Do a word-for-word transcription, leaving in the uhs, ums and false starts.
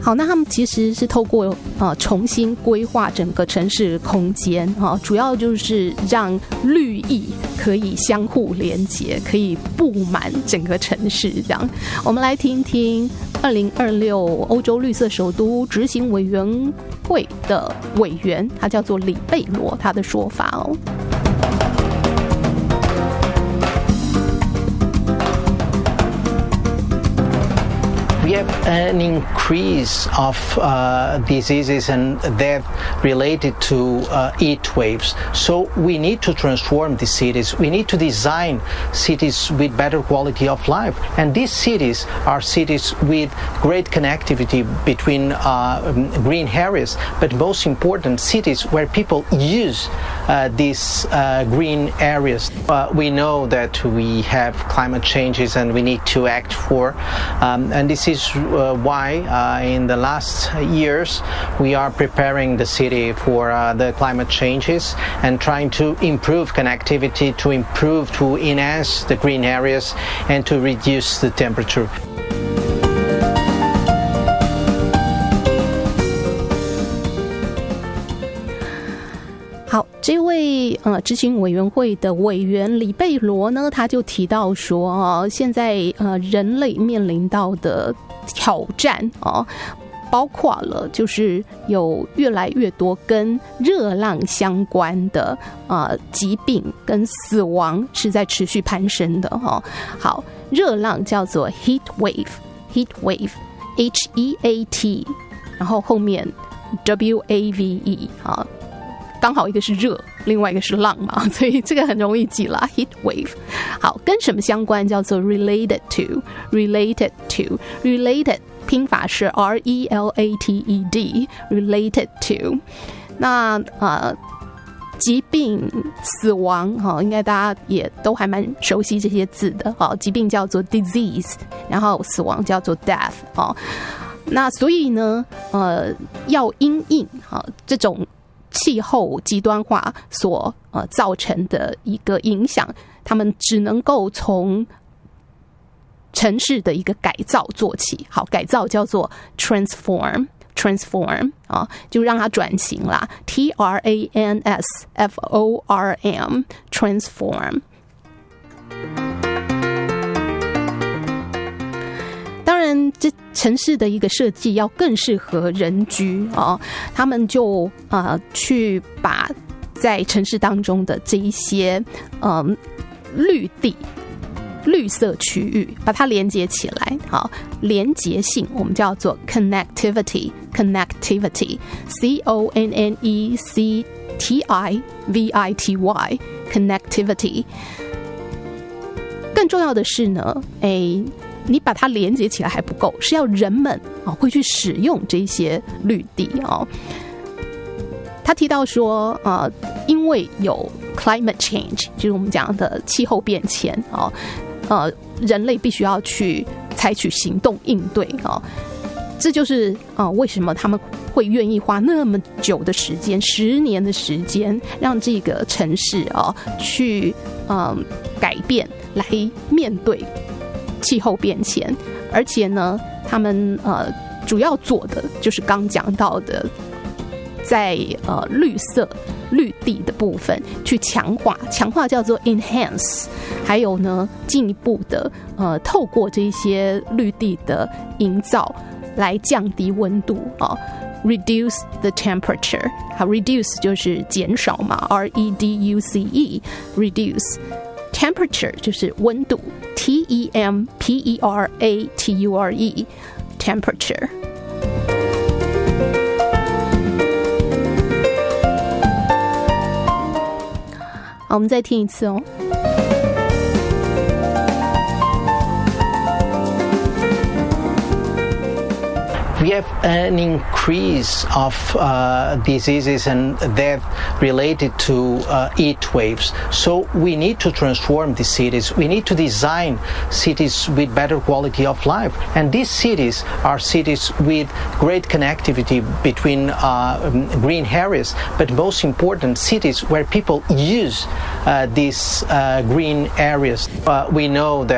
好，那他们其实是透过呃重新规划整个城市空间啊，主要就是让绿意可以相互连结，可以布满整个城市这样。我们来听听二零二六欧洲绿色首都执行委员会的委员，他叫做里贝罗，他的说法哦。 We have an increase of uh, diseases and death related to uh, heat waves. So we need to transform the cities. We need to design cities with better quality of life. And these cities are cities with great connectivity between uh, green areas, but most important, cities where people use uh, these uh, green areas. Uh, we know that we have climate changes and we need to act for, um, and this is Uh, why uh, in the last years we are preparing the city for uh, the climate changes and trying to improve connectivity, to improve, to enhance the green areas and to reduce the temperature. 好，这位呃执行委员会的委员里贝罗呢，他就提到说啊，现在呃人类面临到的挑战啊，包括了就是有越来越多跟热浪相关的呃疾病跟死亡是在持续攀升的哈。好，热浪叫做 heat wave，heat wave，H E A T， 然后后面 W A V E 啊。刚好一个是热，另外一个是浪嘛，所以这个很容易记啦 heat wave。 好，跟什么相关叫做 related to related to related 拼法是 R E L A T E D related to。 那呃疾病死亡哈，应该大家也都还蛮熟悉这些字的。好，疾病叫做 disease， 然后死亡叫做 death。好，那所以呢呃要因应好这种气候极端化所呃造成的一个影响，他们只能够从城市的一个改造做起。好，改造叫做 transform transform 啊，就让它转型啦 ，T R A N S F O R M transform。当然，这城市的一个设计要更适合人居啊，他们就呃去把在城市当中的这一些嗯绿地、绿色区域，把它连接起来。好，连结性我们叫做 connectivity，connectivity，C O N N E C T I V I T Y，connectivity。更重要的是呢，哎。你把它连接起来还不够，是要人们啊会去使用这些绿地啊。他提到说啊，因为有 climate change， 就是我们讲的气候变迁啊，呃，人类必须要去采取行动应对啊。这就是啊为什么他们会愿意花那么久的时间，十年的时间，让这个城市啊去嗯改变，来面对气候变迁。而且呢他们呃主要做的就是刚讲到的，在呃绿色绿地的部分去强化，强化叫做 enhance， 还有呢进一步的呃透过这些绿地的营造来降低温度啊。Reduce the temperature， 好 ，reduce 就是减少嘛 ，R E D U C E，reduce temperature 就是温度 ，T E M P E R A T U R E，temperature。好，我们再听一次哦。 We have an increase of uh, diseases and death related to uh, heat waves. So we need to transform the cities. We need to design cities with better quality of life. And these cities are cities with great connectivity between uh, green areas, but most important, cities where people use uh, these uh, green areas. Uh, we know that